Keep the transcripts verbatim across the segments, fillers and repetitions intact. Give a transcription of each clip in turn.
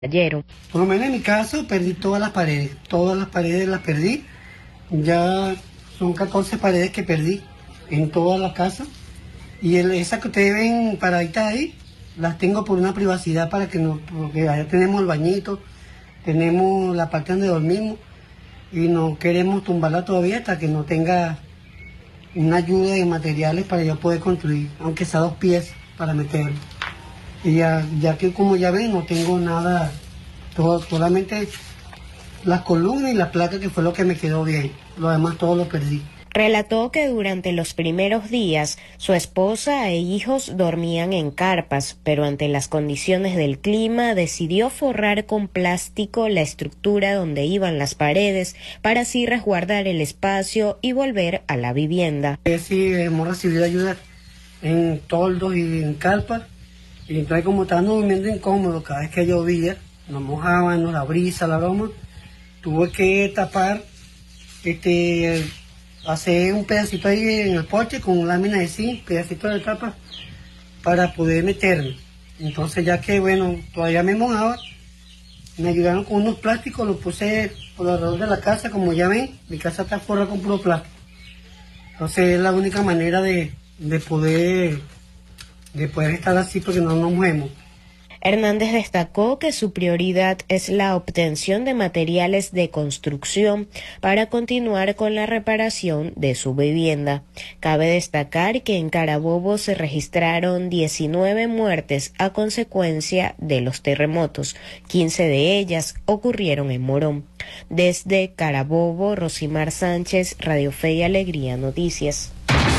cayeron. Por lo menos en mi caso perdí todas las paredes, todas las paredes las perdí, ya son catorce paredes que perdí en toda la casa, y el, esas que ustedes ven paraditas ahí, las tengo por una privacidad para que no, porque allá tenemos el bañito, tenemos la parte donde dormimos, y no queremos tumbarla todavía hasta que no tenga una ayuda de materiales para yo poder construir, aunque sea dos pies para meterlo. Y ya, ya que como ya ven, no tengo nada, todo, solamente las columnas y las placas, que fue lo que me quedó bien, lo demás todo lo perdí. Relató que durante los primeros días su esposa e hijos dormían en carpas, pero ante las condiciones del clima decidió forrar con plástico la estructura donde iban las paredes para así resguardar el espacio y volver a la vivienda. Sí, hemos recibido ayuda en toldos y en carpas, y entonces como estábamos durmiendo incómodos cada vez que llovía, nos mojaban, la brisa, la broma, tuve que tapar, este... hacer un pedacito ahí en el porche con lámina de zinc, pedacito de tapa, para poder meterme. Entonces ya que bueno, todavía me mojaba, me ayudaron con unos plásticos, los puse por alrededor de la casa. Como ya ven, mi casa está forrada con puro plástico. Entonces es la única manera de, de poder de poder estar así, porque no nos movemos. Hernández destacó que su prioridad es la obtención de materiales de construcción para continuar con la reparación de su vivienda. Cabe destacar que en Carabobo se registraron diecinueve muertes a consecuencia de los terremotos. quince de ellas ocurrieron en Morón. Desde Carabobo, Rosimar Sánchez, Radio Fe y Alegría Noticias.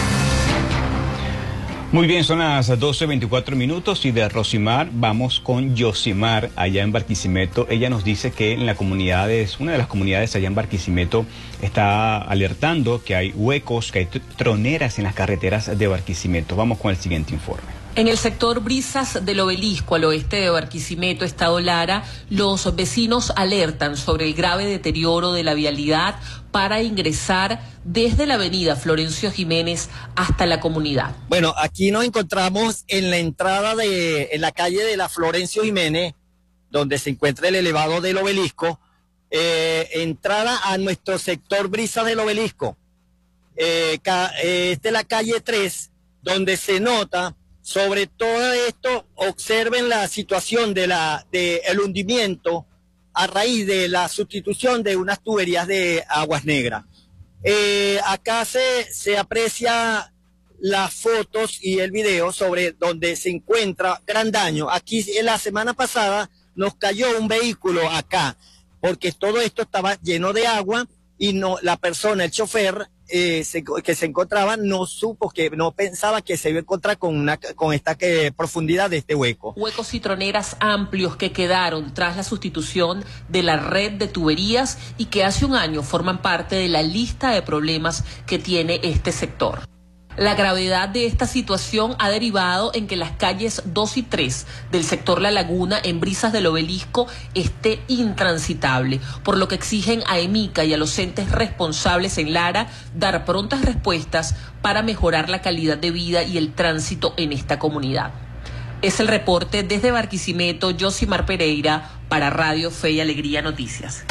Muy bien, son las doce veinticuatro minutos y de Rosimar vamos con Yosimar allá en Barquisimeto. Ella nos dice que en la comunidad, una de las comunidades allá en Barquisimeto está alertando que hay huecos, que hay troneras en las carreteras de Barquisimeto. Vamos con el siguiente informe. En el sector Brisas del Obelisco, al oeste de Barquisimeto, Estado Lara, los vecinos alertan sobre el grave deterioro de la vialidad para ingresar desde la avenida Florencio Jiménez hasta la comunidad. Bueno, aquí nos encontramos en la entrada de en la calle de la Florencio Jiménez, donde se encuentra el elevado del Obelisco, eh, entrada a nuestro sector Brisas del Obelisco. Eh, ca, eh, esta es la calle tres, donde se nota. Sobre todo esto, observen la situación de la de el hundimiento a raíz de la sustitución de unas tuberías de aguas negras. Eh, acá se, se aprecia las fotos y el video sobre donde se encuentra gran daño. Aquí en la semana pasada nos cayó un vehículo acá, porque todo esto estaba lleno de agua y no la persona, el chofer, Eh, se, que se encontraba, no supo, que no pensaba que se iba a encontrar con, una, con esta que, profundidad de este hueco. Huecos y troneras amplios que quedaron tras la sustitución de la red de tuberías y que hace un año forman parte de la lista de problemas que tiene este sector. La gravedad de esta situación ha derivado en que las calles dos y tres del sector La Laguna en Brisas del Obelisco esté intransitable, por lo que exigen a EMICA y a los entes responsables en Lara dar prontas respuestas para mejorar la calidad de vida y el tránsito en esta comunidad. Es el reporte desde Barquisimeto, Yosimar Pereira, para Radio Fe y Alegría Noticias.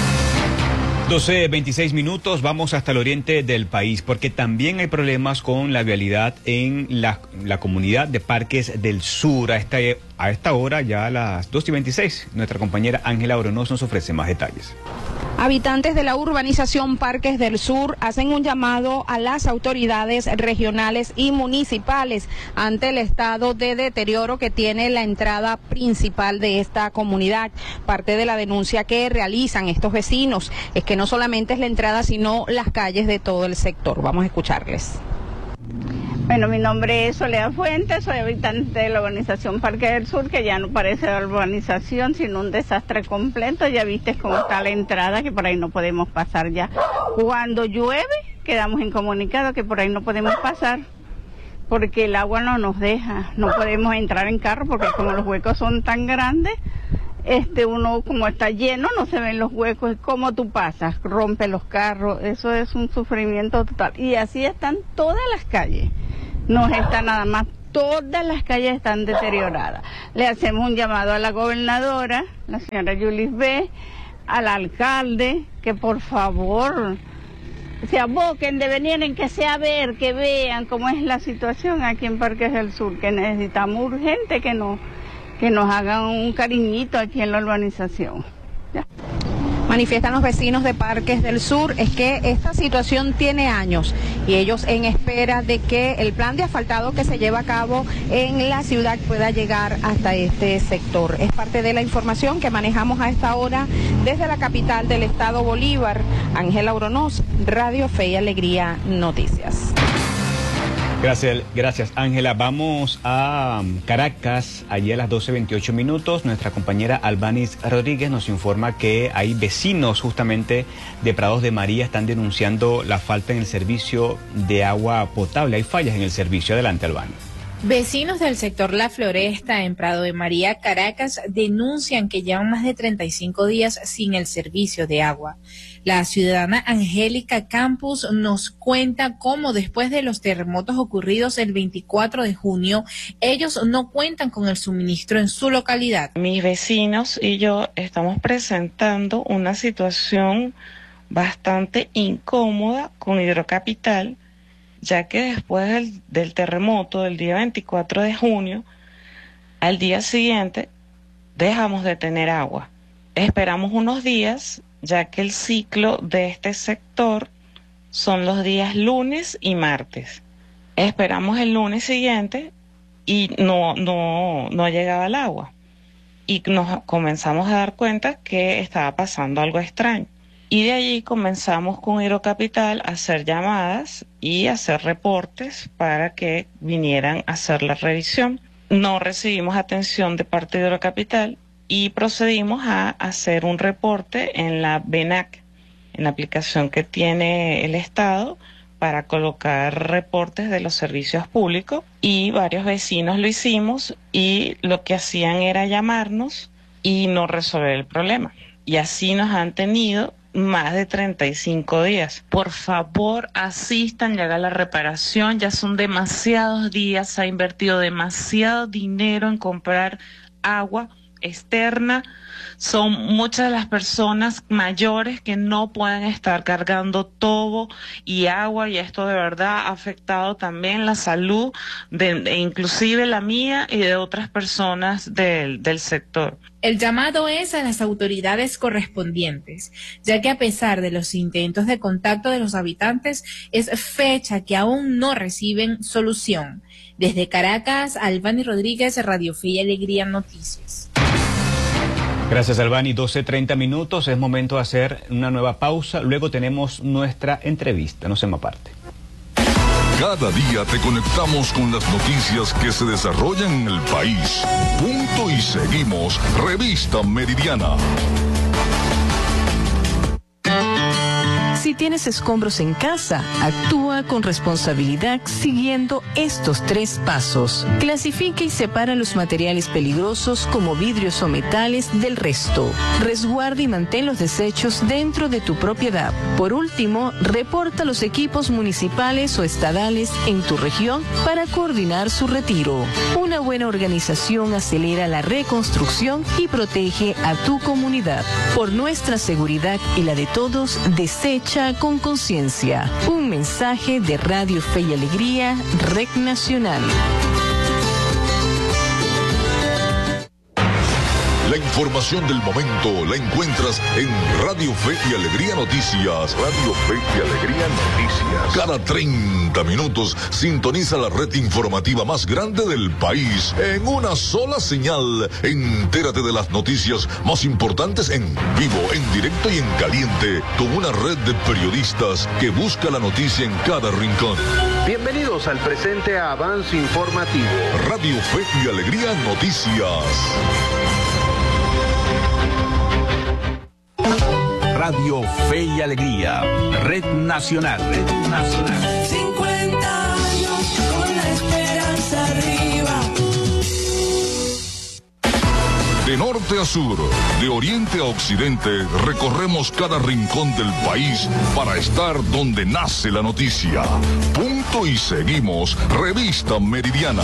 doce veintiséis minutos, vamos hasta el oriente del país, porque también hay problemas con la vialidad en la, la comunidad de Parques del Sur. A esta, a esta hora, ya a las doce y veintiséis, nuestra compañera Ángela Oronoz nos ofrece más detalles. Habitantes de la urbanización Parques del Sur hacen un llamado a las autoridades regionales y municipales ante el estado de deterioro que tiene la entrada principal de esta comunidad. Parte de la denuncia que realizan estos vecinos es que no solamente es la entrada, sino las calles de todo el sector. Vamos a escucharles. Bueno, mi nombre es Soledad Fuentes, soy habitante de la urbanización Parque del Sur, que ya no parece la urbanización, sino un desastre completo. Ya viste cómo está la entrada, que por ahí no podemos pasar ya. Cuando llueve, quedamos incomunicados que por ahí no podemos pasar, porque el agua no nos deja, no podemos entrar en carro, porque como los huecos son tan grandes, este uno como está lleno, no se ven los huecos. ¿Cómo tú pasas? Rompe los carros, eso es un sufrimiento total. Y así están todas las calles. No está nada más todas las calles están deterioradas. Le hacemos un llamado a la gobernadora, la señora Yulis B., al alcalde, que por favor se aboquen de venir en que sea ver, que vean cómo es la situación aquí en Parques del Sur, que necesitamos urgente que nos, que nos hagan un cariñito aquí en la urbanización. ¿Ya? Manifiestan los vecinos de Parques del Sur es que esta situación tiene años y ellos en espera de que el plan de asfaltado que se lleva a cabo en la ciudad pueda llegar hasta este sector. Es parte de la información que manejamos a esta hora desde la capital del estado Bolívar. Ángela Oronoz, Radio Fe y Alegría Noticias. Gracias, gracias Ángela. Vamos a Caracas, allí a las doce veintiocho minutos. Nuestra compañera Albanis Rodríguez nos informa que hay vecinos justamente de Prados de María, están denunciando la falta en el servicio de agua potable. Hay fallas en el servicio. Adelante, Albanis. Vecinos del sector La Floresta en Prado de María, Caracas, denuncian que llevan más de treinta y cinco días sin el servicio de agua. La ciudadana Angélica Campos nos cuenta cómo después de los terremotos ocurridos el veinticuatro de junio, ellos no cuentan con el suministro en su localidad. Mis vecinos y yo estamos presentando una situación bastante incómoda con Hidrocapital, ya que después del, del terremoto del día veinticuatro de junio, al día siguiente dejamos de tener agua. Esperamos unos días, ya que el ciclo de este sector son los días lunes y martes. Esperamos el lunes siguiente y no, no, no llegaba el agua. Y nos comenzamos a dar cuenta que estaba pasando algo extraño. Y de allí comenzamos con Hidrocapital a hacer llamadas y hacer reportes para que vinieran a hacer la revisión. No recibimos atención de parte de Hidrocapital y procedimos a hacer un reporte en la B N A C, en la aplicación que tiene el Estado para colocar reportes de los servicios públicos, y varios vecinos lo hicimos y lo que hacían era llamarnos y no resolver el problema. Y así nos han tenido más de treinta y cinco días. Por favor, asistan y hagan la reparación. Ya son demasiados días, se ha invertido demasiado dinero en comprar agua externa. Son muchas de las personas mayores que no pueden estar cargando todo y agua, y esto de verdad ha afectado también la salud de, de inclusive la mía y de otras personas del, del sector. El llamado es a las autoridades correspondientes, ya que a pesar de los intentos de contacto de los habitantes, es fecha que aún no reciben solución. Desde Caracas, Albani Rodríguez, Radio Fe y Alegría Noticias. Gracias, Albani. doce treinta minutos, es momento de hacer una nueva pausa. Luego tenemos nuestra entrevista, no se me aparte. Cada día te conectamos con las noticias que se desarrollan en el país. Punto y seguimos. Revista Meridiana. Si tienes escombros en casa, actúa con responsabilidad siguiendo estos tres pasos. Clasifica y separa los materiales peligrosos como vidrios o metales del resto. Resguarda y mantén los desechos dentro de tu propiedad. Por último, reporta los equipos municipales o estadales en tu región para coordinar su retiro. Una buena organización acelera la reconstrucción y protege a tu comunidad. Por nuestra seguridad y la de todos, desecha con conciencia. Un mensaje de Radio Fe y Alegría, Red Nacional. La información del momento la encuentras en Radio Fe y Alegría Noticias. Radio Fe y Alegría Noticias. Cada treinta minutos sintoniza la red informativa más grande del país en una sola señal. Entérate de las noticias más importantes en vivo, en directo y en caliente, con una red de periodistas que busca la noticia en cada rincón. Bienvenidos al presente avance informativo. Radio Fe y Alegría Noticias. Radio Fe y Alegría, Red Nacional, Red Nacional. cincuenta años con la esperanza arriba. De norte a sur, de oriente a occidente, recorremos cada rincón del país para estar donde nace la noticia. Punto y seguimos. Revista Meridiana.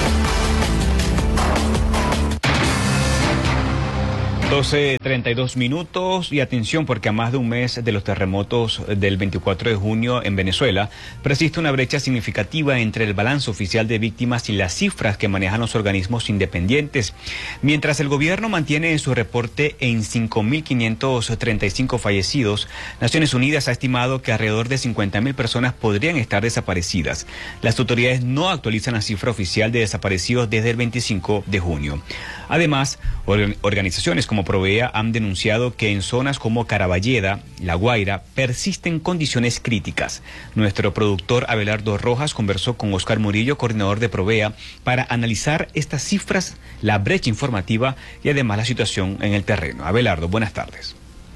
doce treinta y dos minutos y atención porque a más de un mes de los terremotos del veinticuatro de junio en Venezuela persiste una brecha significativa entre el balance oficial de víctimas y las cifras que manejan los organismos independientes. Mientras el gobierno mantiene en su reporte en cinco mil quinientos treinta y cinco fallecidos, Naciones Unidas ha estimado que alrededor de cincuenta mil personas podrían estar desaparecidas. Las autoridades no actualizan la cifra oficial de desaparecidos desde el veinticinco de junio. Además, or- organizaciones como Provea han denunciado que en zonas como Caraballeda, La Guaira, persisten condiciones críticas. Nuestro productor Abelardo Rojas conversó con Oscar Murillo, coordinador de Provea, para analizar estas cifras, la brecha informativa y además la situación en el terreno. Abelardo, buenas tardes.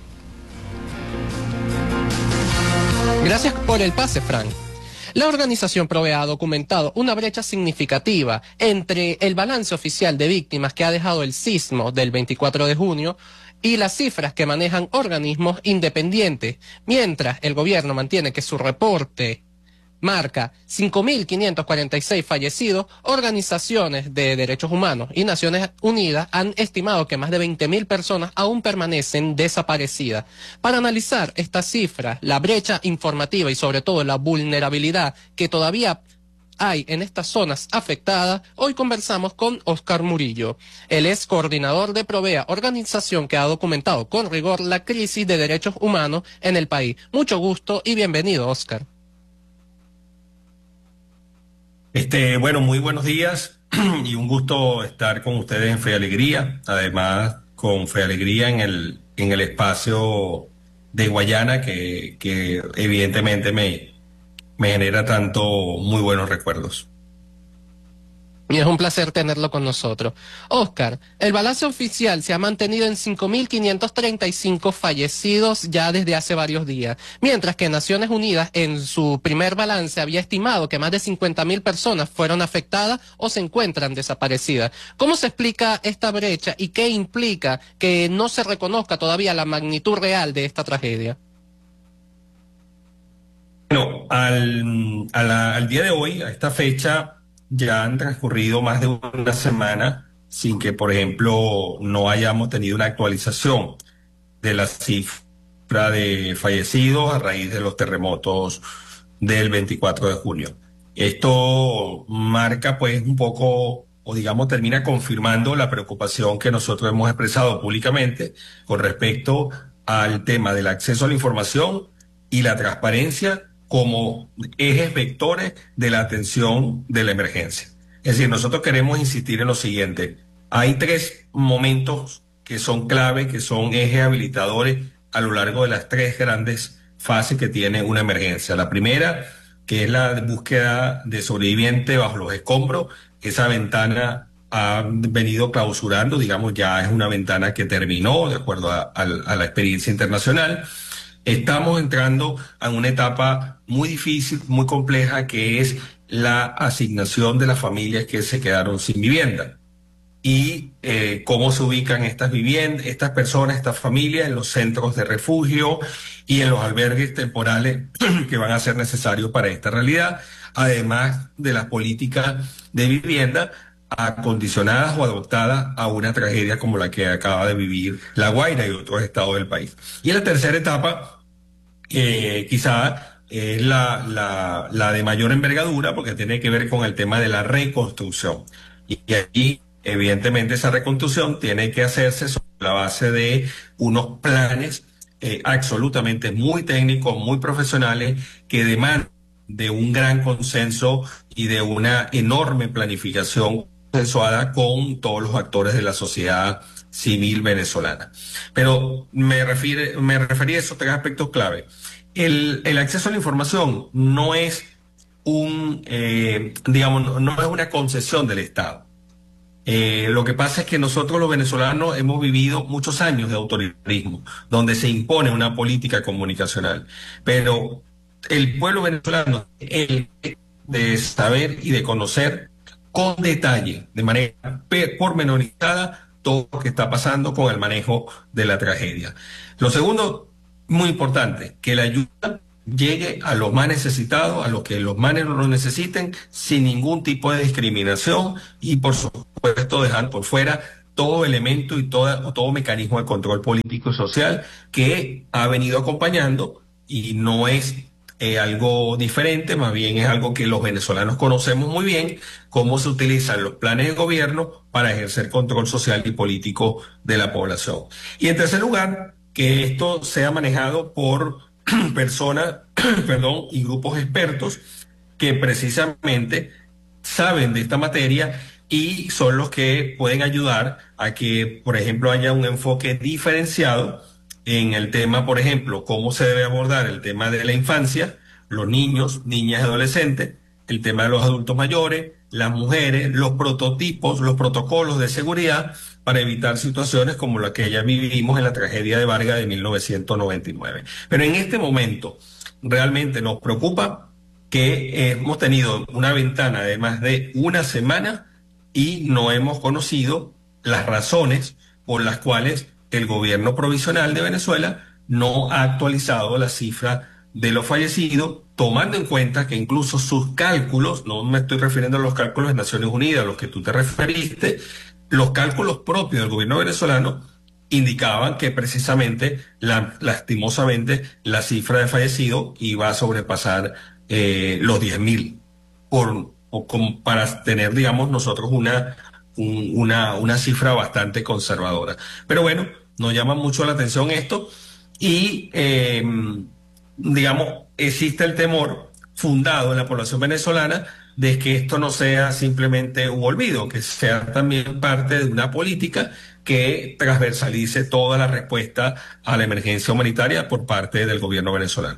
Gracias por el pase, Frank. La organización Provea ha documentado una brecha significativa entre el balance oficial de víctimas que ha dejado el sismo del veinticuatro de junio y las cifras que manejan organismos independientes, mientras el gobierno mantiene que su reporte marca cinco mil quinientos cuarenta y seis fallecidos. Organizaciones de derechos humanos y Naciones Unidas han estimado que más de veinte mil personas aún permanecen desaparecidas. Para analizar estas cifras, la brecha informativa y sobre todo la vulnerabilidad que todavía hay en estas zonas afectadas, hoy conversamos con Oscar Murillo. Él es coordinador de Provea, organización que ha documentado con rigor la crisis de derechos humanos en el país. Mucho gusto y bienvenido, Oscar. Este, bueno, muy buenos días y un gusto estar con ustedes en Fe y Alegría, además con Fe y Alegría en el, en el espacio de Guayana que, que evidentemente me, me genera tanto muy buenos recuerdos. Y es un placer tenerlo con nosotros. Oscar, el balance oficial se ha mantenido en cinco mil quinientos treinta y cinco fallecidos ya desde hace varios días, mientras que Naciones Unidas en su primer balance había estimado que más de cincuenta mil personas fueron afectadas o se encuentran desaparecidas. ¿Cómo se explica esta brecha y qué implica que no se reconozca todavía la magnitud real de esta tragedia? Bueno, al, a la, al día de hoy, a esta fecha, ya han transcurrido más de una semana sin que, por ejemplo, no hayamos tenido una actualización de la cifra de fallecidos a raíz de los terremotos del veinticuatro de junio. Esto marca, pues, un poco, o digamos, termina confirmando la preocupación que nosotros hemos expresado públicamente con respecto al tema del acceso a la información y la transparencia como ejes vectores de la atención de la emergencia. Es decir, nosotros queremos insistir en lo siguiente. Hay tres momentos que son clave, que son ejes habilitadores a lo largo de las tres grandes fases que tiene una emergencia. La primera, que es la búsqueda de sobreviviente bajo los escombros. Esa ventana ha venido clausurando, digamos, ya es una ventana que terminó de acuerdo a, a, a la experiencia internacional. Estamos entrando a una etapa muy difícil, muy compleja, que es la asignación de las familias que se quedaron sin vivienda. Y eh, cómo se ubican estas viviendas, estas personas, estas familias en los centros de refugio y en los albergues temporales que van a ser necesarios para esta realidad, además de las políticas de vivienda acondicionadas o adoptadas a una tragedia como la que acaba de vivir La Guaira y otros estados del país. Y la tercera etapa, eh, quizá es la, la, la de mayor envergadura, porque tiene que ver con el tema de la reconstrucción. Y, y aquí, evidentemente, esa reconstrucción tiene que hacerse sobre la base de unos planes eh, absolutamente muy técnicos, muy profesionales, que demandan de un gran consenso y de una enorme planificación consensuada con todos los actores de la sociedad civil venezolana. Pero me, refiere, me refería a esos tres aspectos clave. El, el acceso a la información no es un, eh, digamos, no, no es una concesión del Estado. Eh, lo que pasa es que nosotros los venezolanos hemos vivido muchos años de autoritarismo, donde se impone una política comunicacional. Pero el pueblo venezolano, el de saber y de conocer con detalle, de manera pormenorizada, todo lo que está pasando con el manejo de la tragedia. Lo segundo, muy importante, que la ayuda llegue a los más necesitados, a los que los más lo necesiten, sin ningún tipo de discriminación y, por supuesto, dejar por fuera todo elemento y toda, todo mecanismo de control político y social que ha venido acompañando, y no es eh, algo diferente, más bien es algo que los venezolanos conocemos muy bien, cómo se utilizan los planes de gobierno para ejercer control social y político de la población. Y en tercer lugar, que esto sea manejado por personas, perdón, y grupos expertos que precisamente saben de esta materia y son los que pueden ayudar a que, por ejemplo, haya un enfoque diferenciado en el tema, por ejemplo, cómo se debe abordar el tema de la infancia, los niños, niñas y adolescentes, el tema de los adultos mayores, las mujeres, los prototipos, los protocolos de seguridad para evitar situaciones como la que ya vivimos en la tragedia de Vargas de mil novecientos noventa y nueve. Pero en este momento realmente nos preocupa que hemos tenido una ventana de más de una semana y no hemos conocido las razones por las cuales el gobierno provisional de Venezuela no ha actualizado la cifra de los fallecidos, tomando en cuenta que incluso sus cálculos, no me estoy refiriendo a los cálculos de Naciones Unidas, a los que tú te referiste, los cálculos propios del gobierno venezolano indicaban que precisamente, la, lastimosamente, la cifra de fallecidos iba a sobrepasar eh, los diez mil, por, por, como para tener, digamos, nosotros una, un, una, una cifra bastante conservadora. Pero bueno, nos llama mucho la atención esto y, eh, digamos, existe el temor fundado en la población venezolana de que esto no sea simplemente un olvido, que sea también parte de una política que transversalice toda la respuesta a la emergencia humanitaria por parte del gobierno venezolano.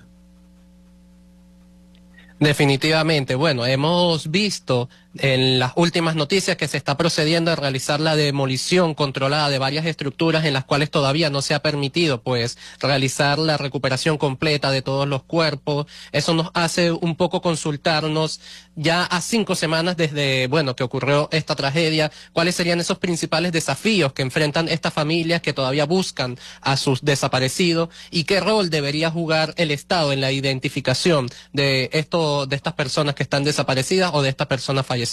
Definitivamente. Bueno, hemos visto en las últimas noticias que se está procediendo a realizar la demolición controlada de varias estructuras en las cuales todavía no se ha permitido pues realizar la recuperación completa de todos los cuerpos. Eso nos hace un poco consultarnos ya a cinco semanas desde, bueno, que ocurrió esta tragedia, cuáles serían esos principales desafíos que enfrentan estas familias que todavía buscan a sus desaparecidos y qué rol debería jugar el Estado en la identificación de esto, de estas personas que están desaparecidas o de estas personas fallecidas.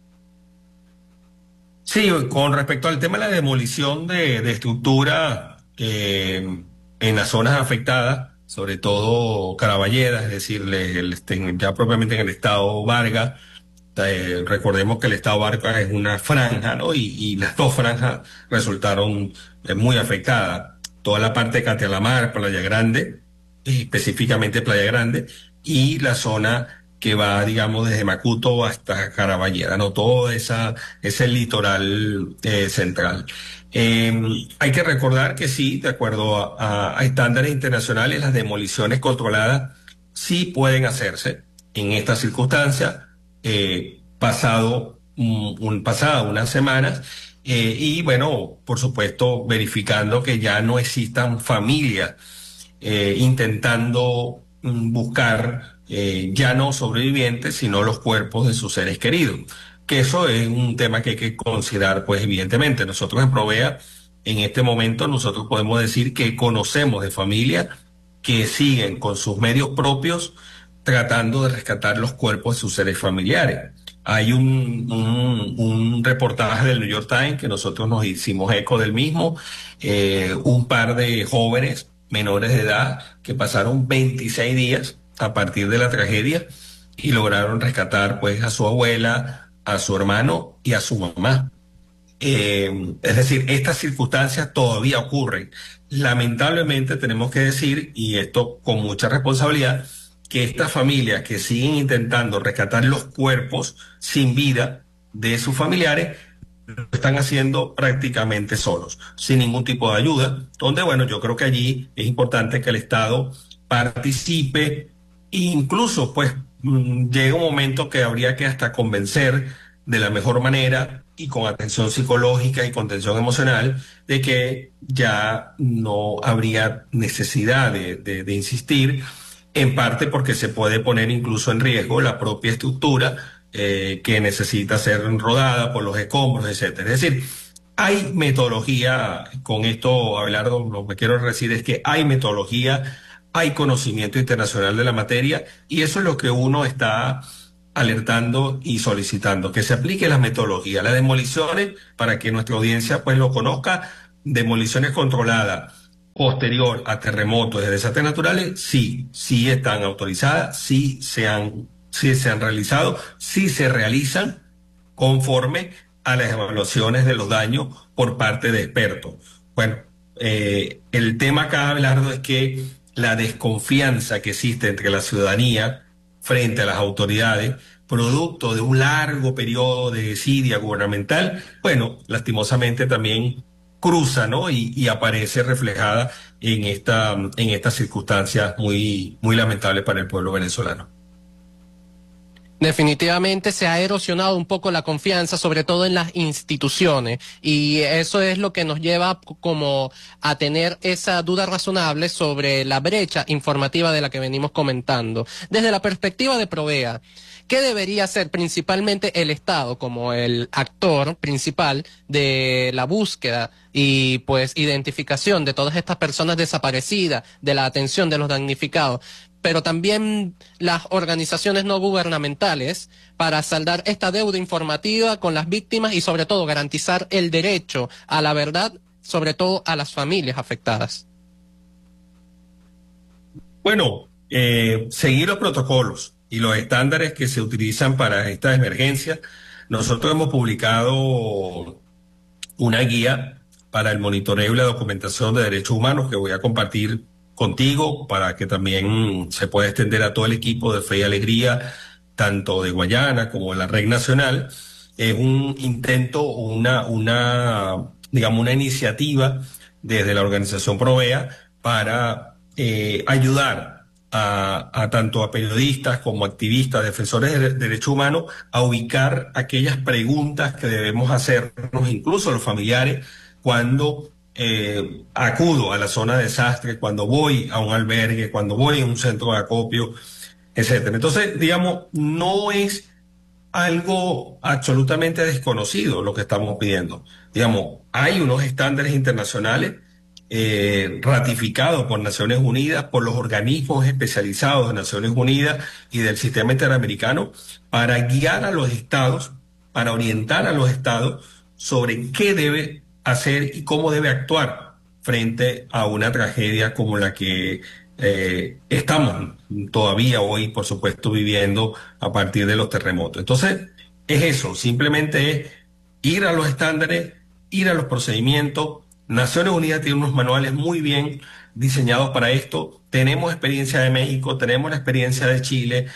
Sí, con respecto al tema de la demolición de, de estructura eh, en las zonas afectadas, sobre todo Caraballeda, es decir, el, el, ya propiamente en el estado Vargas, eh, recordemos que el estado Vargas es una franja, ¿no? Y, y las dos franjas resultaron eh, muy afectadas. Toda la parte de Catelamar, Playa Grande, específicamente Playa Grande, y la zona que va, digamos, desde Macuto hasta Caraballeda, ¿no? Todo esa, ese litoral eh, central. Eh, hay que recordar que sí, de acuerdo a, a estándares internacionales, las demoliciones controladas sí pueden hacerse en estas circunstancias, eh, pasado un, un, pasada unas semanas, eh, y bueno, por supuesto, verificando que ya no existan familias eh, intentando mm, buscar Eh, ya no sobrevivientes, sino los cuerpos de sus seres queridos. Que eso es un tema que hay que considerar, pues evidentemente. Nosotros en Provea, en este momento, nosotros podemos decir que conocemos de familias que siguen con sus medios propios tratando de rescatar los cuerpos de sus seres familiares. Hay un, un, un reportaje del New York Times que nosotros nos hicimos eco del mismo, eh, un par de jóvenes menores de edad que pasaron veintiséis días a partir de la tragedia y lograron rescatar pues a su abuela, a su hermano y a su mamá. Eh, es decir, estas circunstancias todavía ocurren. Lamentablemente tenemos que decir, y esto con mucha responsabilidad, que estas familias que siguen intentando rescatar los cuerpos sin vida de sus familiares lo están haciendo prácticamente solos, sin ningún tipo de ayuda, donde bueno, yo creo que allí es importante que el Estado participe. Incluso, pues, llega un momento que habría que hasta convencer de la mejor manera y con atención psicológica y contención emocional de que ya no habría necesidad de, de, de insistir, en parte porque se puede poner incluso en riesgo la propia estructura eh, que necesita ser rodada por los escombros, etcétera. Es decir, hay metodología, con esto, Abelardo, lo que quiero decir es que hay metodología, hay conocimiento internacional de la materia, y eso es lo que uno está alertando y solicitando, que se aplique las metodologías, las demoliciones, para que nuestra audiencia pues lo conozca, demoliciones controladas posterior a terremotos y desastres naturales, sí, sí están autorizadas, sí se han, sí se han realizado, sí se realizan conforme a las evaluaciones de los daños por parte de expertos. Bueno, eh, el tema acá, Abelardo, es que la desconfianza que existe entre la ciudadanía frente a las autoridades, producto de un largo periodo de desidia gubernamental, bueno, lastimosamente también cruza, ¿no? Y, y aparece reflejada en esta, en estas circunstancias muy, muy lamentables para el pueblo venezolano. Definitivamente se ha erosionado un poco la confianza, sobre todo en las instituciones, y eso es lo que nos lleva como a tener esa duda razonable sobre la brecha informativa de la que venimos comentando. Desde la perspectiva de Provea, ¿qué debería hacer principalmente el Estado como el actor principal de la búsqueda y pues identificación de todas estas personas desaparecidas, de la atención de los damnificados, pero también las organizaciones no gubernamentales, para saldar esta deuda informativa con las víctimas y sobre todo garantizar el derecho a la verdad, sobre todo a las familias afectadas? Bueno, eh, seguir los protocolos y los estándares que se utilizan para estas emergencias. Nosotros hemos publicado una guía para el monitoreo y la documentación de derechos humanos que voy a compartir contigo para que también se pueda extender a todo el equipo de Fe y Alegría, tanto de Guayana como de la Red Nacional. Es un intento, una, una, digamos, una iniciativa desde la organización Provea para eh, ayudar a, a tanto a periodistas como activistas, defensores de derechos humanos, a ubicar aquellas preguntas que debemos hacernos, incluso los familiares, cuando Eh, acudo a la zona de desastre, cuando voy a un albergue, cuando voy a un centro de acopio, etcétera. Entonces, digamos, no es algo absolutamente desconocido lo que estamos pidiendo. Digamos, hay unos estándares internacionales eh, ratificados por Naciones Unidas, por los organismos especializados de Naciones Unidas y del sistema interamericano, para guiar a los estados, para orientar a los estados sobre qué debe hacer y cómo debe actuar frente a una tragedia como la que eh, estamos todavía hoy, por supuesto, viviendo a partir de los terremotos. Entonces, es eso, simplemente es ir a los estándares, ir a los procedimientos. Naciones Unidas tiene unos manuales muy bien diseñados para esto. Tenemos experiencia de México, tenemos la experiencia de Chile,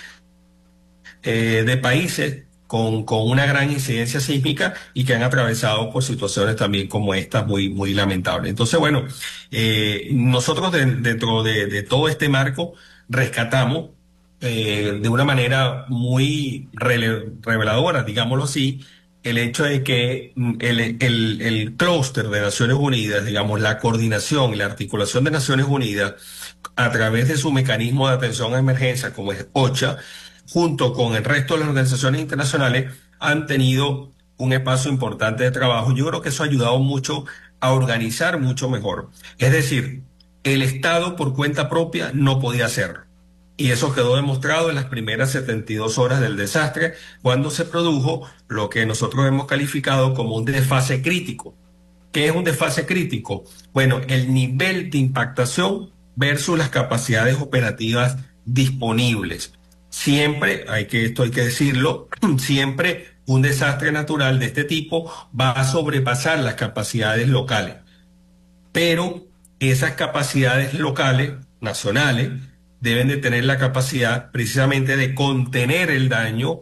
eh, de países Con, con una gran incidencia sísmica y que han atravesado por situaciones también como estas muy, muy lamentables. Entonces, bueno, eh, nosotros de, dentro de, de todo este marco rescatamos eh, de una manera muy rele, reveladora, digámoslo así, el hecho de que el, el, el clúster de Naciones Unidas, digamos, la coordinación y la articulación de Naciones Unidas a través de su mecanismo de atención a emergencias como es OCHA, junto con el resto de las organizaciones internacionales, han tenido un espacio importante de trabajo. Yo creo que eso ha ayudado mucho a organizar mucho mejor. Es decir, el Estado por cuenta propia no podía hacerlo. Y eso quedó demostrado en las primeras setenta y dos horas del desastre, cuando se produjo lo que nosotros hemos calificado como un desfase crítico. ¿Qué es un desfase crítico? Bueno, el nivel de impactación versus las capacidades operativas disponibles. Siempre, hay que, esto hay que decirlo, siempre un desastre natural de este tipo va a sobrepasar las capacidades locales. Pero esas capacidades locales, nacionales, deben de tener la capacidad precisamente de contener el daño,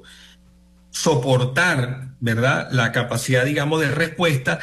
soportar, ¿verdad?, la capacidad, digamos, de respuesta,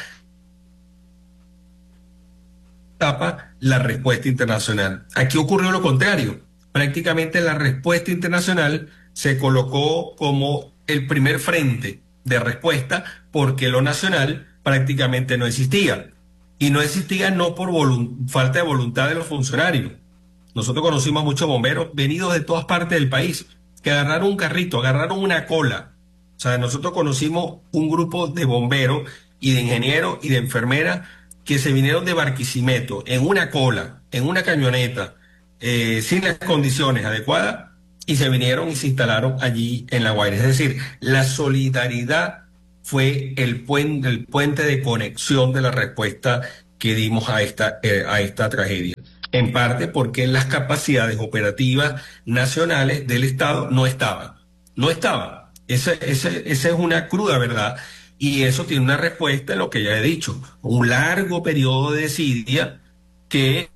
tapa la respuesta internacional. Aquí ocurrió lo contrario. Prácticamente la respuesta internacional se colocó como el primer frente de respuesta porque lo nacional prácticamente no existía. Y no existía no por falta de voluntad de los funcionarios. Nosotros conocimos a muchos bomberos venidos de todas partes del país que agarraron un carrito, agarraron una cola. O sea, nosotros conocimos un grupo de bomberos y de ingenieros y de enfermeras que se vinieron de Barquisimeto en una cola, en una camioneta, eh, sin las condiciones adecuadas, y se vinieron y se instalaron allí en La Guaira. Es decir, la solidaridad fue el puente, el puente de conexión de la respuesta que dimos a esta, eh, a esta tragedia. En parte porque las capacidades operativas nacionales del Estado no estaban. No estaban. Esa, esa, esa es una cruda verdad. Y eso tiene una respuesta en lo que ya he dicho. Un largo periodo de desidia que...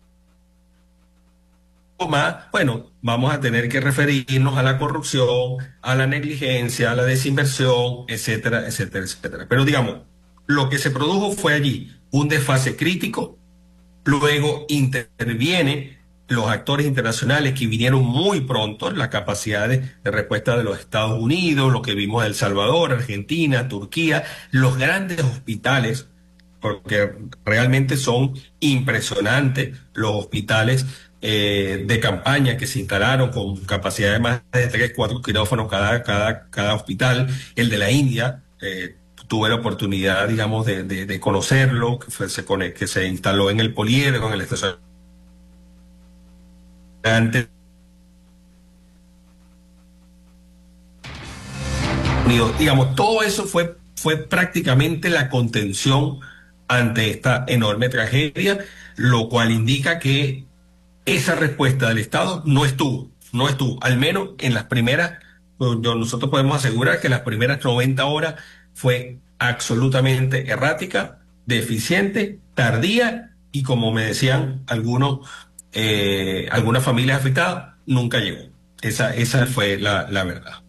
más, bueno, vamos a tener que referirnos a la corrupción, a la negligencia, a la desinversión, etcétera, etcétera, etcétera. Pero digamos, lo que se produjo fue allí un desfase crítico, luego intervienen los actores internacionales que vinieron muy pronto, las capacidades de respuesta de los Estados Unidos, lo que vimos de El Salvador, Argentina, Turquía, los grandes hospitales, porque realmente son impresionantes los hospitales eh, de campaña que se instalaron con capacidad de más de tres, cuatro quirófanos cada, cada, cada hospital. El de la India, eh, tuve la oportunidad, digamos, de, de, de conocerlo, que, fue, se, que se instaló en el Poliedro, en el estación. Antes, digamos, todo eso fue, fue prácticamente la contención ante esta enorme tragedia, lo cual indica que esa respuesta del Estado no estuvo, no estuvo, al menos en las primeras, yo, nosotros podemos asegurar que las primeras noventa horas fue absolutamente errática, deficiente, tardía, y como me decían algunos, eh, algunas familias afectadas, nunca llegó. Esa, esa fue la, la verdad.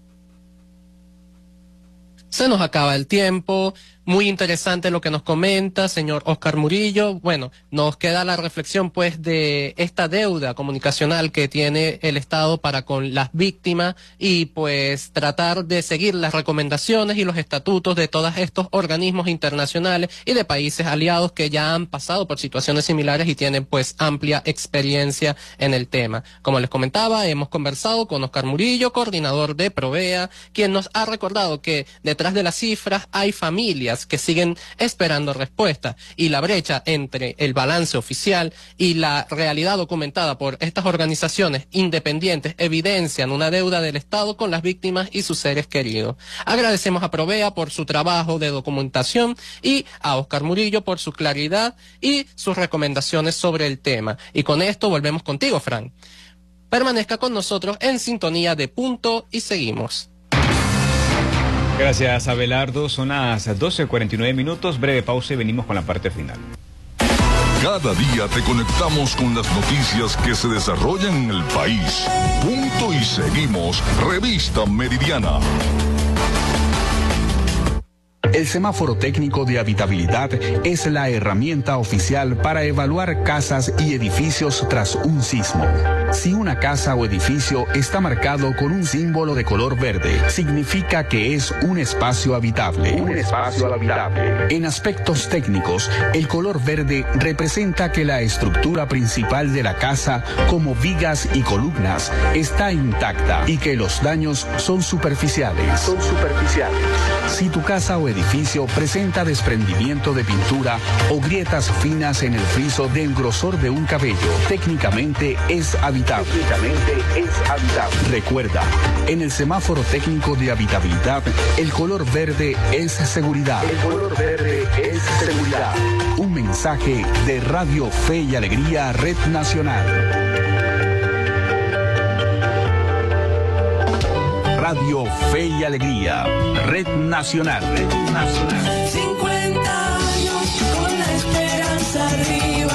Se nos acaba el tiempo. Muy interesante lo que nos comenta, señor Oscar Murillo. Bueno, nos queda la reflexión, pues, de esta deuda comunicacional que tiene el Estado para con las víctimas y, pues, tratar de seguir las recomendaciones y los estatutos de todos estos organismos internacionales y de países aliados que ya han pasado por situaciones similares y tienen, pues, amplia experiencia en el tema. Como les comentaba, hemos conversado con Oscar Murillo, coordinador de Provea, quien nos ha recordado que detrás de las cifras hay familias que siguen esperando respuesta, y la brecha entre el balance oficial y la realidad documentada por estas organizaciones independientes evidencian una deuda del Estado con las víctimas y sus seres queridos. Agradecemos a Provea por su trabajo de documentación y a Oscar Murillo por su claridad y sus recomendaciones sobre el tema. Y con esto volvemos contigo, Frank. Permanezca con nosotros en sintonía de Punto y Seguimos. Gracias, Abelardo. Son las doce cuarenta y nueve minutos. Breve pausa y venimos con la parte final. Cada día te conectamos con las noticias que se desarrollan en el país. Punto y Seguimos. Revista Meridiana. El semáforo técnico de habitabilidad es la herramienta oficial para evaluar casas y edificios tras un sismo. Si una casa o edificio está marcado con un símbolo de color verde, significa que es un espacio habitable. Un espacio habitable. En aspectos técnicos, el color verde representa que la estructura principal de la casa, como vigas y columnas, está intacta y que los daños son superficiales. Son superficiales. Si tu casa o edificio presenta desprendimiento de pintura o grietas finas en el friso del grosor de un cabello, técnicamente es habitable. Técnicamente es habitable. Recuerda, en el semáforo técnico de habitabilidad, el color verde es seguridad. El color verde es seguridad. Un mensaje de Radio Fe y Alegría, Red Nacional. Radio Fe y Alegría, Red Nacional. Red Nacional. cincuenta años con la esperanza arriba.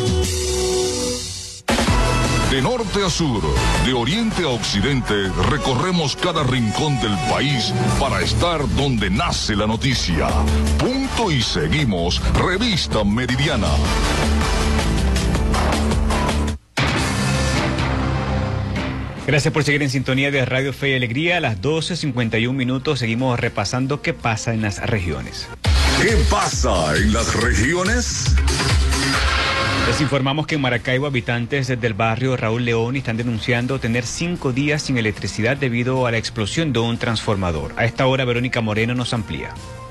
De norte a sur, de oriente a occidente, recorremos cada rincón del país para estar donde nace la noticia. Punto y Seguimos, Revista Meridiana. Gracias por seguir en sintonía de Radio Fe y Alegría. A las doce cincuenta y un minutos seguimos repasando qué pasa en las regiones. ¿Qué pasa en las regiones? Les informamos que en Maracaibo habitantes del barrio Raúl León están denunciando tener cinco días sin electricidad debido a la explosión de un transformador. A esta hora Verónica Moreno nos amplía.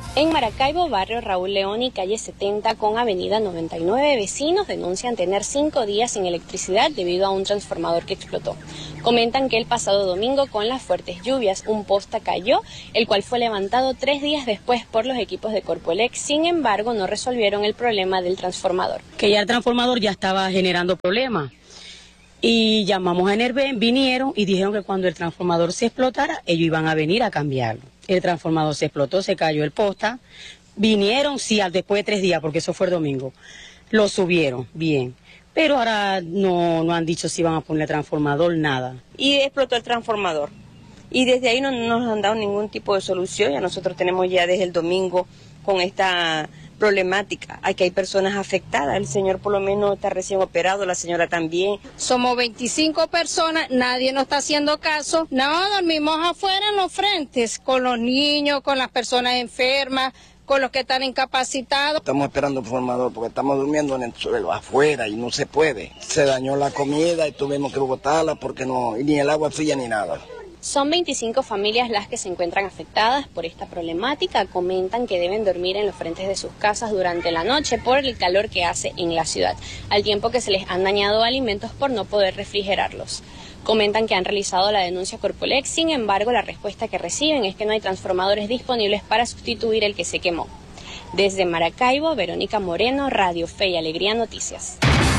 En Maracaibo, barrio Raúl León y calle setenta con avenida noventa y nueve, vecinos denuncian tener cinco días sin electricidad debido a un transformador que explotó. Comentan que el pasado domingo, con las fuertes lluvias, un poste cayó, el cual fue levantado tres días después por los equipos de Corpoelec. Sin embargo, no resolvieron el problema del transformador. Que ya el transformador ya estaba generando problemas. Y llamamos a Enerven, vinieron y dijeron que cuando el transformador se explotara, ellos iban a venir a cambiarlo. El transformador se explotó, se cayó el posta. Vinieron, sí, después de tres días, porque eso fue el domingo. Lo subieron, bien. Pero ahora no, no han dicho si van a poner transformador, nada. Y explotó el transformador. Y desde ahí no, no nos han dado ningún tipo de solución. Ya nosotros tenemos ya desde el domingo con esta problemática. Aquí hay personas afectadas. El señor por lo menos está recién operado, la señora también. Somos veinticinco personas, nadie nos está haciendo caso. No, dormimos afuera en los frentes, con los niños, con las personas enfermas, con los que están incapacitados. Estamos esperando un transformador porque estamos durmiendo en el suelo, afuera, y no se puede. Se dañó la comida y tuvimos que botarla porque no, ni el agua fría ni nada. Son veinticinco familias las que se encuentran afectadas por esta problemática. Comentan que deben dormir en los frentes de sus casas durante la noche por el calor que hace en la ciudad, al tiempo que se les han dañado alimentos por no poder refrigerarlos. Comentan que han realizado la denuncia a Corpoelec, sin embargo la respuesta que reciben es que no hay transformadores disponibles para sustituir el que se quemó. Desde Maracaibo, Verónica Moreno, Radio Fe y Alegría Noticias.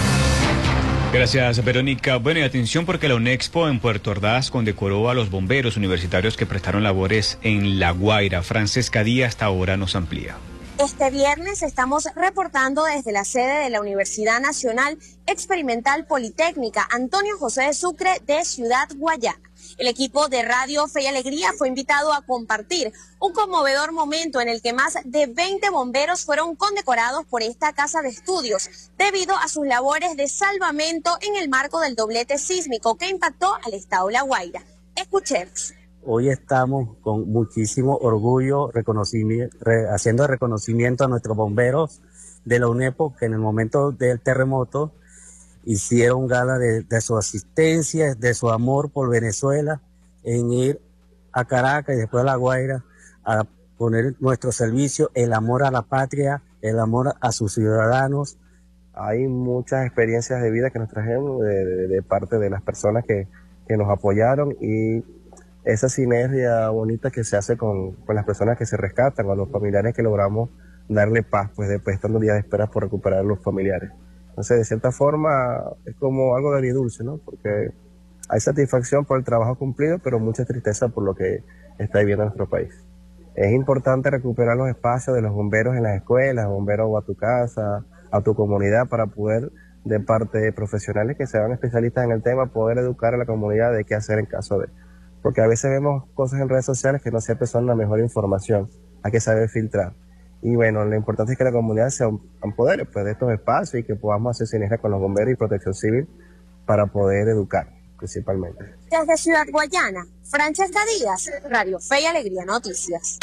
Gracias, Verónica. Bueno, y atención porque la UNEXPO en Puerto Ordaz condecoró a los bomberos universitarios que prestaron labores en La Guaira. Francesca Díaz hasta ahora nos amplía. Este viernes estamos reportando desde la sede de la Universidad Nacional Experimental Politécnica Antonio José de Sucre de Ciudad Guayana. El equipo de Radio Fe y Alegría fue invitado a compartir un conmovedor momento en el que más de veinte bomberos fueron condecorados por esta casa de estudios debido a sus labores de salvamento en el marco del doblete sísmico que impactó al estado La Guaira. Escuchemos. Hoy estamos con muchísimo orgullo reconocimiento, re, haciendo reconocimiento a nuestros bomberos de la UNEPO que en el momento del terremoto hicieron gala de, de su asistencia, de su amor por Venezuela, en ir a Caracas y después a La Guaira a poner nuestro servicio, el amor a la patria, el amor a sus ciudadanos. Hay muchas experiencias de vida que nos trajimos de, de, de parte de las personas que, que nos apoyaron y esa sinergia bonita que se hace con, con las personas que se rescatan, con los familiares que logramos darle paz, pues después de estos días de espera por recuperar a los familiares. Entonces, de cierta forma, es como algo de agridulce, ¿no? Porque hay satisfacción por el trabajo cumplido, pero mucha tristeza por lo que está viviendo nuestro país. Es importante recuperar los espacios de los bomberos en las escuelas, bomberos a tu casa, a tu comunidad, para poder, de parte de profesionales que sean especialistas en el tema, poder educar a la comunidad de qué hacer en caso de... Porque a veces vemos cosas en redes sociales que no siempre son la mejor información, hay que saber filtrar. Y bueno, lo importante es que la comunidad se empodere pues, de estos espacios y que podamos hacer sinergia con los bomberos y protección civil para poder educar, principalmente. Desde Ciudad Guayana, Francesca Díaz, Radio Fe y Alegría Noticias.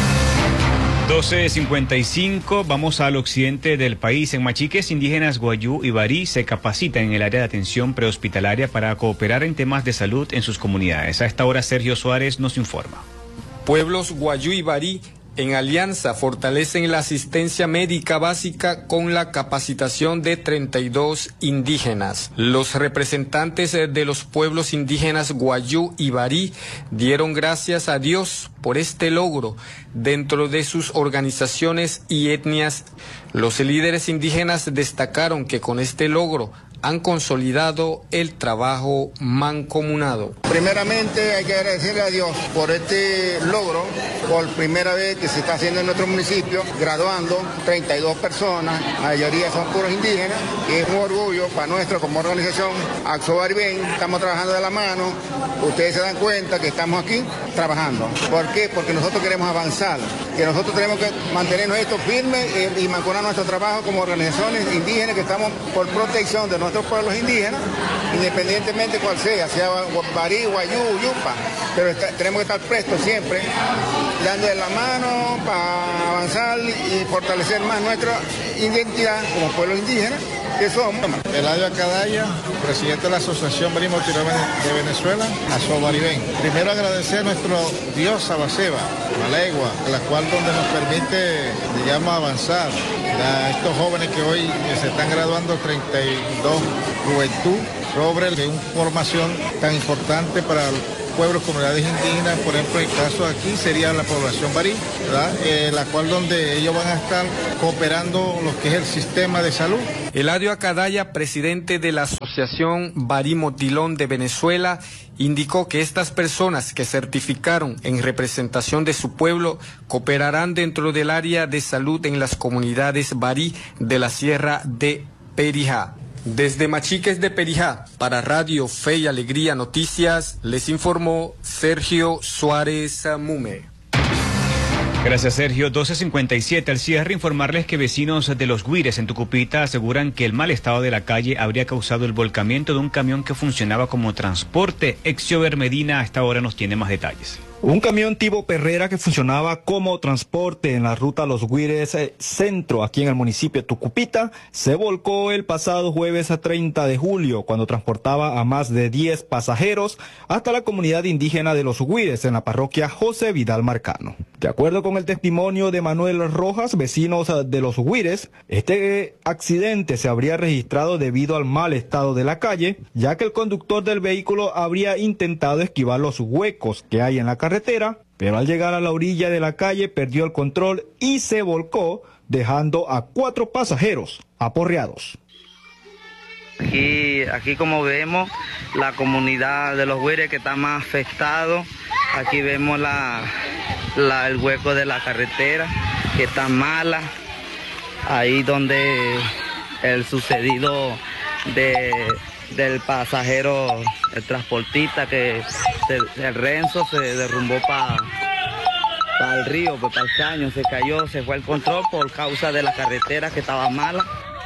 doce cincuenta y cinco, vamos al occidente del país. En Machiques, indígenas Guayú y Barí se capacitan en el área de atención prehospitalaria para cooperar en temas de salud en sus comunidades. A esta hora, Sergio Suárez nos informa. Pueblos Guayú y Barí, en alianza, fortalecen la asistencia médica básica con la capacitación de treinta y dos indígenas. Los representantes de los pueblos indígenas Guayú y Barí dieron gracias a Dios por este logro dentro de sus organizaciones y etnias. Los líderes indígenas destacaron que con este logro han consolidado el trabajo mancomunado. Primeramente hay que agradecerle a Dios por este logro, por primera vez que se está haciendo en nuestro municipio, graduando treinta y dos personas, la mayoría son puros indígenas, y es un orgullo para nuestro como organización, Axobar Bien, estamos trabajando de la mano, ustedes se dan cuenta que estamos aquí trabajando. ¿Por qué? Porque nosotros queremos avanzar, que nosotros tenemos que mantenernos esto firme y, y mancomunar nuestro trabajo como organizaciones indígenas que estamos por protección de nuestros pueblos indígenas, independientemente cuál sea, sea Barí, Guayú, Yupa, pero está, tenemos que estar prestos siempre, dándole la mano para avanzar y fortalecer más nuestra identidad como pueblo indígena ¿Qué somos? Eladio Acadaya, presidente de la Asociación Barí Motilón de Venezuela, Asobaribén. Primero agradecer a nuestro Dios Abaseba, Malegua, la cual donde nos permite, digamos, avanzar a estos jóvenes que hoy se están graduando, treinta y dos juventud, sobre de una formación tan importante para pueblos, comunidades indígenas. Por ejemplo, el caso aquí sería la población barí, ¿verdad? Eh, la cual donde ellos van a estar cooperando lo que es el sistema de salud. Eladio Acadaya, presidente de la Asociación Barí Motilón de Venezuela, indicó que estas personas que certificaron en representación de su pueblo cooperarán dentro del área de salud en las comunidades barí de la Sierra de Perijá. Desde Machiques de Perijá, para Radio Fe y Alegría Noticias, les informó Sergio Suárez Mume. Gracias, Sergio. doce cincuenta y siete. Al cierre, informarles que vecinos de Los Guires en Tucupita aseguran que el mal estado de la calle habría causado el volcamiento de un camión que funcionaba como transporte. Exiober Medina a esta hora nos tiene más detalles. Un camión tipo Perrera que funcionaba como transporte en la ruta Los Guires eh, Centro, aquí en el municipio de Tucupita, se volcó el pasado jueves treinta de julio, cuando transportaba a más de diez pasajeros hasta la comunidad indígena de Los Guires, en la parroquia José Vidal Marcano. De acuerdo con el testimonio de Manuel Rojas, vecinos de Los Guires, este accidente se habría registrado debido al mal estado de la calle, ya que el conductor del vehículo habría intentado esquivar los huecos que hay en la carretera, pero al llegar a la orilla de la calle perdió el control y se volcó, dejando a cuatro pasajeros aporreados. Aquí, aquí como vemos, la comunidad de Los Guires que está más afectado. Aquí vemos la, la, el hueco de la carretera que está mala. Ahí donde el sucedido de, del pasajero, el transportista, que se, el Renzo se derrumbó para pa el río, para el caño, se cayó, se fue el control por causa de la carretera que estaba mala.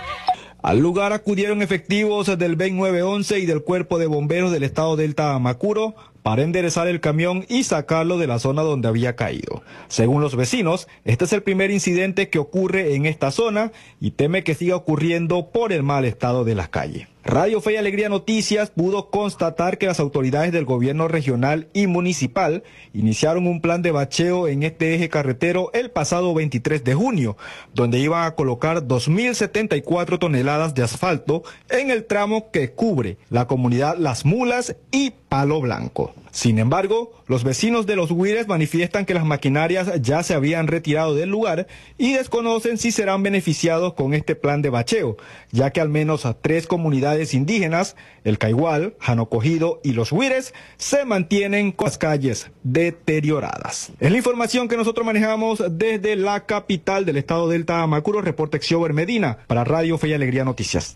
Al lugar acudieron efectivos del B E N nueve once y del Cuerpo de Bomberos del Estado Delta Amacuro para enderezar el camión y sacarlo de la zona donde había caído. Según los vecinos, este es el primer incidente que ocurre en esta zona y teme que siga ocurriendo por el mal estado de las calles. Radio Fe y Alegría Noticias pudo constatar que las autoridades del gobierno regional y municipal iniciaron un plan de bacheo en este eje carretero el pasado veintitrés de junio, donde iban a colocar dos mil setenta y cuatro toneladas de asfalto en el tramo que cubre la comunidad Las Mulas y Palo Blanco. Sin embargo, los vecinos de Los Guires manifiestan que las maquinarias ya se habían retirado del lugar y desconocen si serán beneficiados con este plan de bacheo, ya que al menos a tres comunidades indígenas, el Caigual, Jano Cogido y Los Guires, se mantienen con las calles deterioradas. Es la información que nosotros manejamos desde la capital del estado Delta Amacuro. Reporta Exiober Medina para Radio Fe y Alegría Noticias.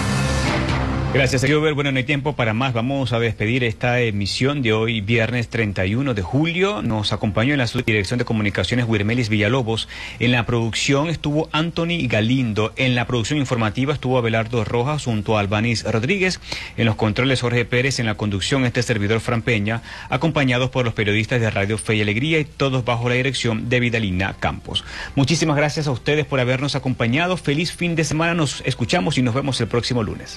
Gracias, Exiober. Bueno, no hay tiempo para más. Vamos a despedir esta emisión de hoy, viernes treinta y uno de julio. Nos acompañó en la Subdirección de Comunicaciones Wirmelis Villalobos. En la producción estuvo Anthony Galindo. En la producción informativa estuvo Abelardo Rojas junto a Albanis Rodríguez. En los controles Jorge Pérez. En la conducción este servidor Fran Peña, acompañados por los periodistas de Radio Fe y Alegría y todos bajo la dirección de Vidalina Campos. Muchísimas gracias a ustedes por habernos acompañado. Feliz fin de semana. Nos escuchamos y nos vemos el próximo lunes.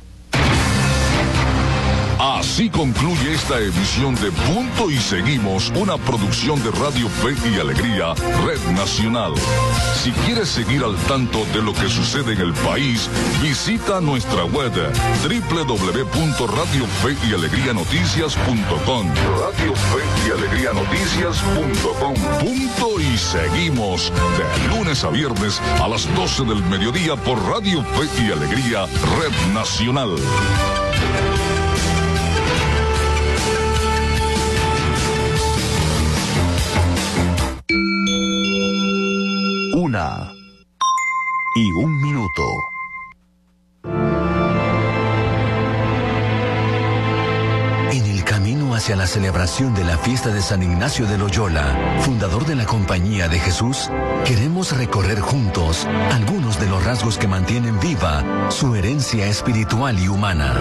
Así concluye esta emisión de Punto y Seguimos, una producción de Radio Fe y Alegría, Red Nacional. Si quieres seguir al tanto de lo que sucede en el país, visita nuestra web doble u doble u doble u punto radio fe y alegría noticias punto com. Radio Fe y Alegría Noticias punto com. Punto y Seguimos, de lunes a viernes a las doce del mediodía por Radio Fe y Alegría, Red Nacional. Una y un minuto. En el camino hacia la celebración de la fiesta de San Ignacio de Loyola, fundador de la Compañía de Jesús, queremos recorrer juntos algunos de los rasgos que mantienen viva su herencia espiritual y humana.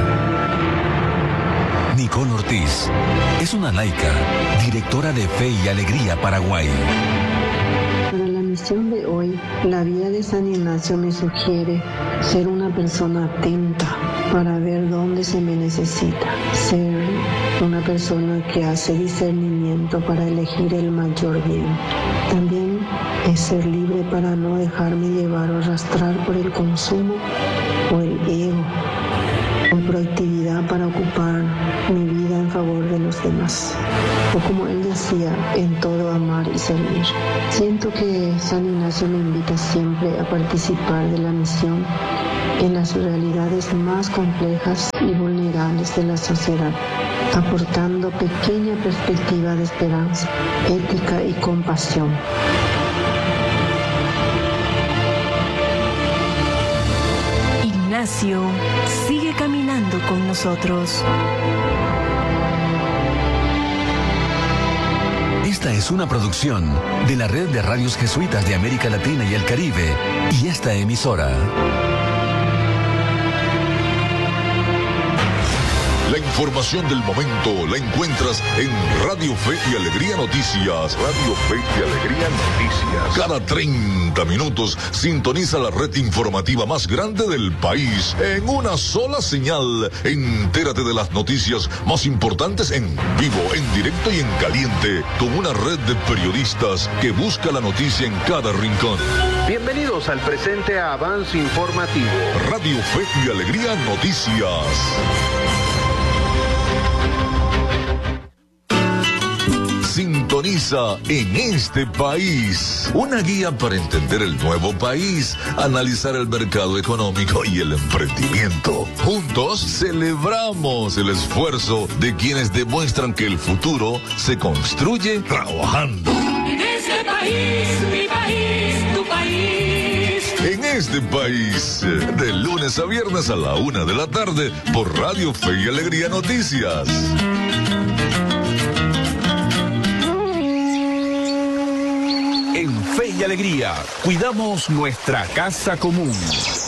Nicole Ortiz es una laica, directora de Fe y Alegría Paraguay. Para la misión de hoy, la vida de San Ignacio me sugiere ser una una persona atenta para ver dónde se me necesita, ser una persona que hace discernimiento para elegir el mayor bien. También es ser libre para no dejarme llevar o arrastrar por el consumo o el ego, o proactividad para ocupar mi vida en favor de los demás. O como él decía, en todo amar y servir. Siento que San Ignacio me invita siempre a participar de la misión en las realidades más complejas y vulnerables de la sociedad, aportando pequeña perspectiva de esperanza, ética y compasión. Ignacio sigue caminando con nosotros. Esta es una producción de la Red de Radios Jesuitas de América Latina y el Caribe y esta emisora. La información del momento la encuentras en Radio Fe y Alegría Noticias. Radio Fe y Alegría Noticias. Cada treinta minutos sintoniza la red informativa más grande del país en una sola señal. Entérate de las noticias más importantes en vivo, en directo y en caliente, con una red de periodistas que busca la noticia en cada rincón. Bienvenidos al presente avance informativo. Radio Fe y Alegría Noticias. Sintoniza En Este País, una guía para entender el nuevo país, analizar el mercado económico y el emprendimiento. Juntos celebramos el esfuerzo de quienes demuestran que el futuro se construye trabajando. En este país, mi país, tu país. En Este País, de lunes a viernes a la una de la tarde por Radio Fe y Alegría Noticias. En Fe y Alegría, cuidamos nuestra casa común.